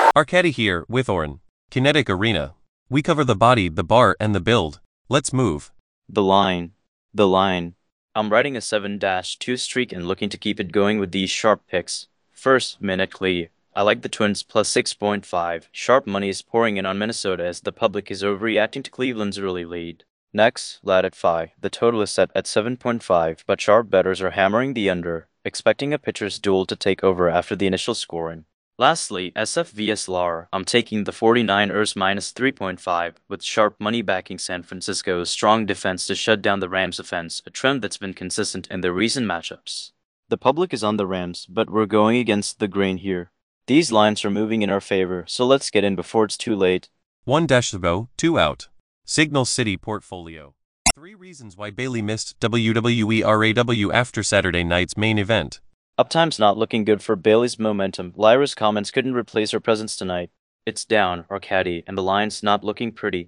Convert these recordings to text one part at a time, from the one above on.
Arcady here, with Oren. Kinetic Arena. We cover the body, the bar, and the build. Let's move. The line. The line. I'm riding a 7-2 streak and looking to keep it going with these sharp picks. First, Minute Clee. I like the Twins plus 6.5. Sharp money is pouring in on Minnesota as the public is overreacting to Cleveland's early lead. Next, Lat at Phi. The total is set at 7.5, but sharp bettors are hammering the under, expecting a pitcher's duel to take over after the initial scoring. Lastly, SF vs LAR. I'm taking the 49ers minus 3.5, with sharp money backing San Francisco's strong defense to shut down the Rams' offense, a trend that's been consistent in their recent matchups. The public is on the Rams, but we're going against the grain here. These lines are moving in our favor, so let's get in before it's too late. 1-0, 2 out. Signal City portfolio. 3 reasons why Bayley missed WWE RAW after Saturday night's main event. Uptime's not looking good for Bayley's momentum. Lyra's comments couldn't replace her presence tonight. It's down, Arcady, and the line's not looking pretty.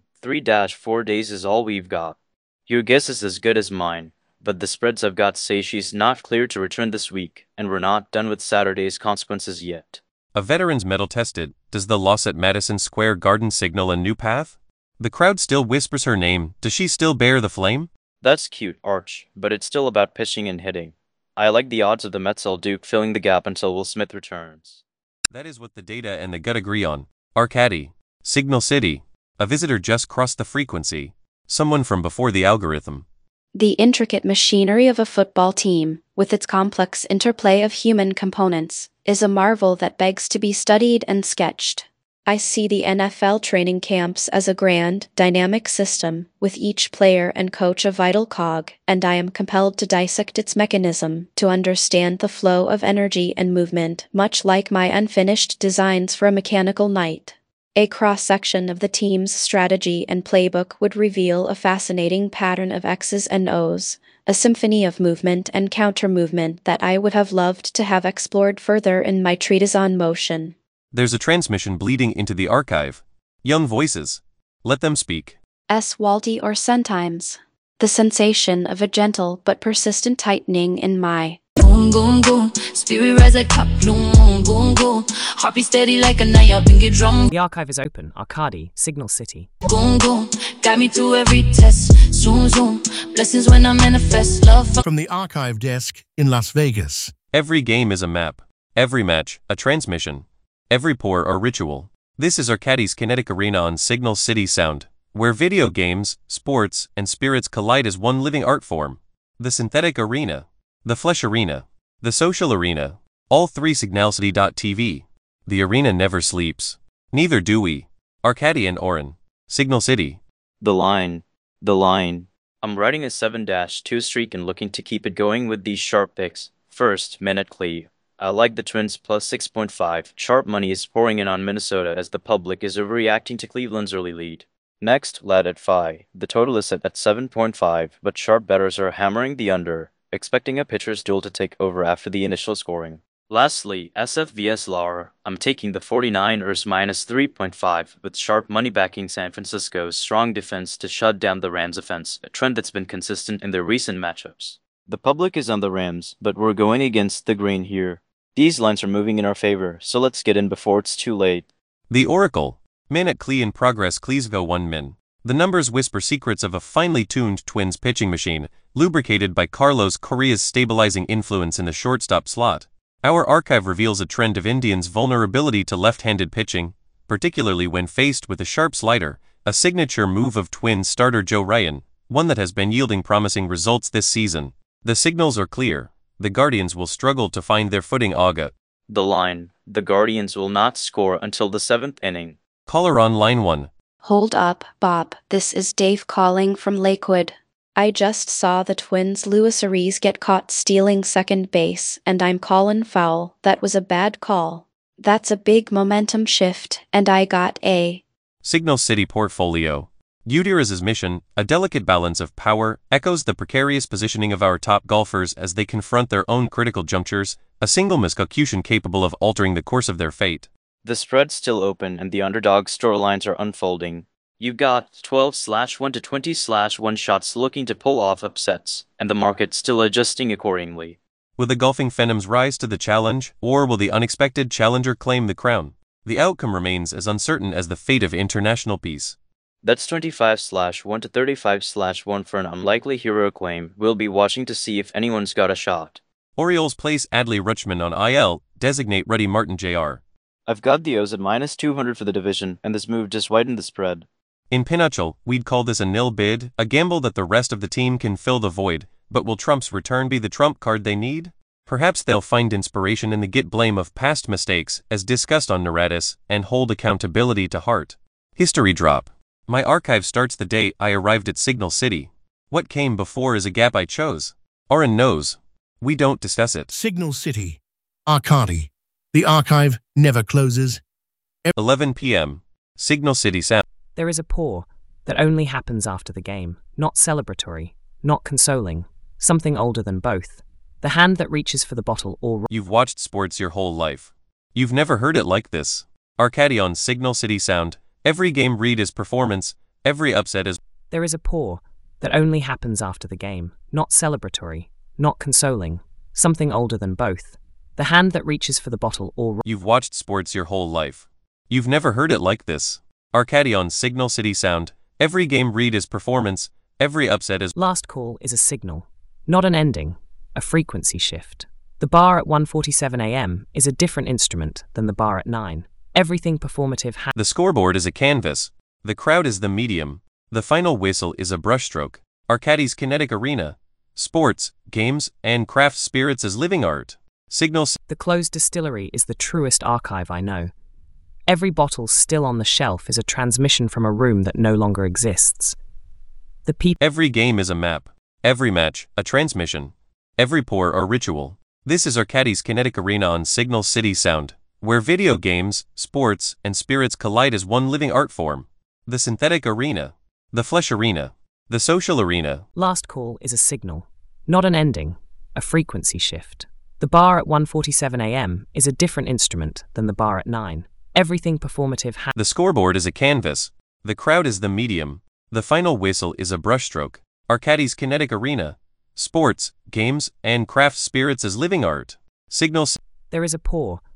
3-4 days is all we've got. Your guess is as good as mine, but the spreads I've got say she's not clear to return this week, and we're not done with Saturday's consequences yet. A veteran's mettle tested. Does the loss at Madison Square Garden signal a new path? The crowd still whispers her name. Does she still bear the flame? That's cute, Arch, but it's still about pitching and hitting. I like the odds of the Mets-El Duke filling the gap until Will Smith returns. That is what the data and the gut agree on. Arcady. Signal City. A visitor just crossed the frequency. Someone from before the algorithm. The intricate machinery of a football team, with its complex interplay of human components, is a marvel that begs to be studied and sketched. I see the NFL training camps as a grand, dynamic system, with each player and coach a vital cog, and I am compelled to dissect its mechanism to understand the flow of energy and movement, much like my unfinished designs for a mechanical knight. A cross-section of the team's strategy and playbook would reveal a fascinating pattern of X's and O's, a symphony of movement and counter-movement that I would have loved to have explored further in my treatise on motion. There's a transmission bleeding into the archive. Young voices. Let them speak. S. Walty or Sentimes. The sensation of a gentle but persistent tightening in my boom, boom, boom. Spirit rise like top bloom, boom, boom. Heartbeat steady like a night up and get drum. The archive is open. Arcady, Signal City. Boom, boom. Got me through every test. Zoom, zoom. Blessings when I manifest. Love from the archive desk in Las Vegas. Every game is a map. Every match, a transmission. Every pour or ritual. This is Arcady's Kinetic Arena on Signal City Sound, where video games, sports, and spirits collide as one living art form. The synthetic arena. The flesh arena. The social arena. All 3 signalcity.tv. The arena never sleeps. Neither do we. Arcady and Oren. Signal City. The line. The line. I'm riding a 7-2 streak and looking to keep it going with these sharp picks. First, Minute Clee. I like the Twins plus 6.5. Sharp money is pouring in on Minnesota as the public is overreacting to Cleveland's early lead. Next, Lat at Phi. The total is set at 7.5, but sharp bettors are hammering the under, expecting a pitcher's duel to take over after the initial scoring. Lastly, SF vs LAR. I'm taking the 49ers minus 3.5, with sharp money backing San Francisco's strong defense to shut down the Rams' offense, a trend that's been consistent in their recent matchups. The public is on the Rams, but we're going against the grain here. These lines are moving in our favor, so let's get in before it's too late. The Oracle. Minute Clee in progress. Cleesville 1 min. The numbers whisper secrets of a finely tuned Twins pitching machine, lubricated by Carlos Correa's stabilizing influence in the shortstop slot. Our archive reveals a trend of Indians' vulnerability to left-handed pitching, particularly when faced with a sharp slider, a signature move of Twins starter Joe Ryan, one that has been yielding promising results this season. The signals are clear. The Guardians will struggle to find their footing. Aga. The line. The Guardians will not score until the 7th inning. Caller on line 1. Hold up, Bob. This is Dave calling from Lakewood. I just saw the Twins' Luis Ariz get caught stealing second base, and I'm calling foul. That was a bad call. That's a big momentum shift, and I got a Signal City portfolio. Gutierrez's mission, a delicate balance of power, echoes the precarious positioning of our top golfers as they confront their own critical junctures, a single miscalculation capable of altering the course of their fate. The spread's still open and the underdog storylines are unfolding. You've got 12/1 to 20/1 shots looking to pull off upsets, and the market still adjusting accordingly. Will the golfing phantoms rise to the challenge, or will the unexpected challenger claim the crown? The outcome remains as uncertain as the fate of international peace. That's 25/1 to 35/1 for an unlikely hero claim. We'll be watching to see if anyone's got a shot. Orioles place Adley Rutschman on IL, designate Ruddy Martin Jr. I've got the O's at -200 for the division, and this move just widened the spread. In Pinochle, we'd call this a nil bid, a gamble that the rest of the team can fill the void, but will Trump's return be the trump card they need? Perhaps they'll find inspiration in the get blame of past mistakes, as discussed on Neratis, and hold accountability to heart. History drop. My archive starts the day I arrived at Signal City. What came before is a gap I chose. Oren knows. We don't discuss it. Signal City. Arcadi. The archive never closes. 11 p.m. Signal City Sound. There is a pour that only happens after the game, not celebratory, not consoling, something older than both. The hand that reaches for the bottle or... You've watched sports your whole life. You've never heard it like this. Arcadi on Signal City Sound. Every game read is performance, every upset is... There is a pour that only happens after the game, not celebratory, not consoling, something older than both. The hand that reaches for the bottle or... You've watched sports your whole life. You've never heard it like this. Arcadi on Signal City Sound. Every game read is performance, every upset is... Last call is a signal, not an ending, a frequency shift. The bar at 1:47 a.m. is a different instrument than the bar at 9. Everything performative The scoreboard is a canvas. The crowd is the medium. The final whistle is a brushstroke. Arcadi's kinetic arena. Sports, games, and craft spirits as living art. Signals. The closed distillery is the truest archive I know. Every bottle still on the shelf is a transmission from a room that no longer exists. The people. Every game is a map. Every match, a transmission. Every pour, a ritual. This is Arcadi's kinetic arena on Signal City Sound, where video games, sports, and spirits collide as one living art form. The synthetic arena. The flesh arena. The social arena. Last call is a signal, not an ending, a frequency shift. The bar at 1:47 a.m. is a different instrument than the bar at 9. Everything performative The scoreboard is a canvas. The crowd is the medium. The final whistle is a brushstroke. Arcadi's kinetic arena. Sports, games, and craft spirits as living art. Signals. There is a pour